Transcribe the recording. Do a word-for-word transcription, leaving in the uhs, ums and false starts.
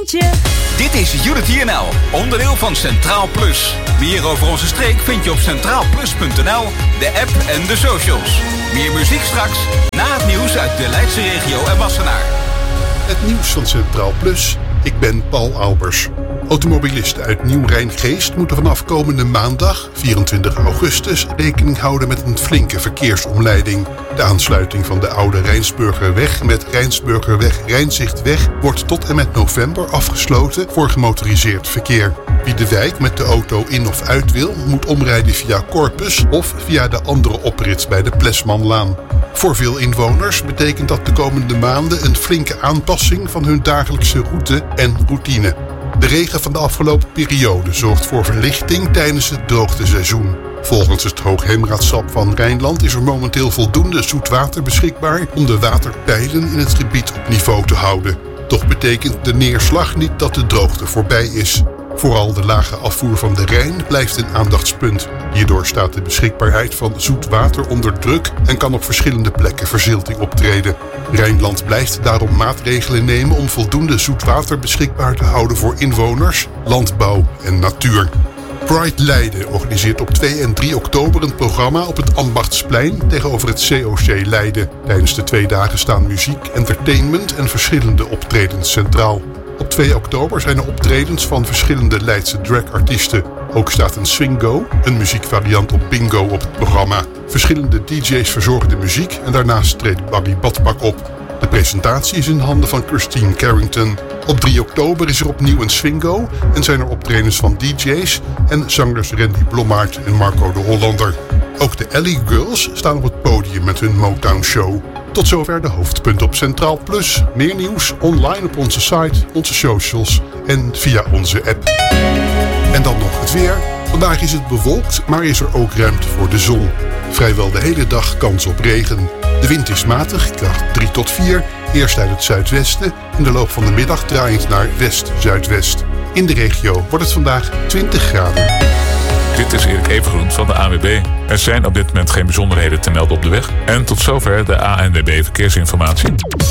weekendje. Dit is Unity N L, onderdeel van Centraal Plus. Meer over onze streek vind je op centraal plus punt n l, de app en de socials. Meer muziek straks, na het nieuws uit de Leidse regio en Wassenaar. Het nieuws van Centraal Plus. Ik ben Paul Albers. Automobilisten uit Nieuw-Rhijngeest moeten vanaf komende maandag, vierentwintig augustus, rekening houden met een flinke verkeersomleiding. De aansluiting van de oude Rijnsburgerweg met Rijnsburgerweg-Rijnzichtweg wordt tot en met november afgesloten voor gemotoriseerd verkeer. Wie de wijk met de auto in of uit wil, moet omrijden via Corpus of via de andere oprits bij de Plesmanlaan. Voor veel inwoners betekent dat de komende maanden een flinke aanpassing van hun dagelijkse route en routine. De regen van de afgelopen periode zorgt voor verlichting tijdens het droogteseizoen. Volgens het Hoogheemraadschap van Rijnland is er momenteel voldoende zoet water beschikbaar om de waterpeilen in het gebied op niveau te houden. Toch betekent de neerslag niet dat de droogte voorbij is. Vooral de lage afvoer van de Rijn blijft een aandachtspunt. Hierdoor staat de beschikbaarheid van zoet water onder druk en kan op verschillende plekken verzilting optreden. Rijnland blijft daarom maatregelen nemen om voldoende zoet water beschikbaar te houden voor inwoners, landbouw en natuur. Pride Leiden organiseert op twee en drie oktober een programma op het Ambachtsplein tegenover het C O C Leiden. Tijdens de twee dagen staan muziek, entertainment en verschillende optredens centraal. Op twee oktober zijn er optredens van verschillende Leidse dragartiesten. Ook staat een swingo, een muziekvariant op bingo, op het programma. Verschillende D J's verzorgen de muziek en daarnaast treedt Barry Badpak op. De presentatie is in handen van Christine Carrington. Op drie oktober is er opnieuw een swingo en zijn er optredens van D J's en zangers Randy Blommaert en Marco de Hollander. Ook de Alley Girls staan op het podium met hun Motown Show. Tot zover de hoofdpunten op Centraal Plus. Meer nieuws online op onze site, onze socials en via onze app. En dan nog het weer. Vandaag is het bewolkt, maar is er ook ruimte voor de zon. Vrijwel de hele dag kans op regen. De wind is matig, kracht drie tot vier, eerst uit het zuidwesten. In de loop van de middag draaiend naar west-zuidwest. In de regio wordt het vandaag twintig graden. Dit is Erik Evengroen van de A N W B. Er zijn op dit moment geen bijzonderheden te melden op de weg. En tot zover de A N W B Verkeersinformatie.